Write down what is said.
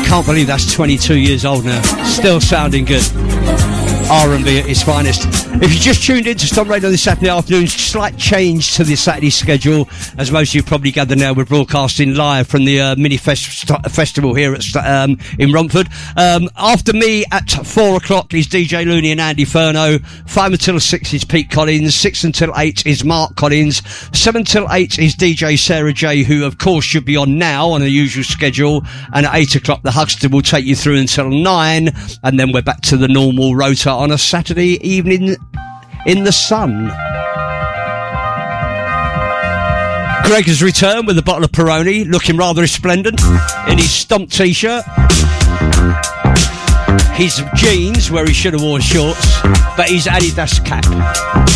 Can't believe that's 22 years old now. Still sounding good. R&B at its finest. If you just tuned in to Stomp Radio this Saturday afternoon, slight change to the Saturday schedule. As most of you probably gather now, we're broadcasting live from the mini festival here at in Romford. After me at 4 o'clock is DJ Looney and Andy Furno. 5 until 6 is Pete Collins. 6 until 8 is Mark Collins. 7 till 8 is DJ Sarah J, who of course should be on now on the usual schedule. And at 8 o'clock the Huckster will take you through until 9, and then we're back to the normal rota on a Saturday evening in the sun. Greg has returned with a bottle of Peroni, looking rather resplendent in his Stomp t-shirt, his jeans where he should have worn shorts, but his Adidas cap.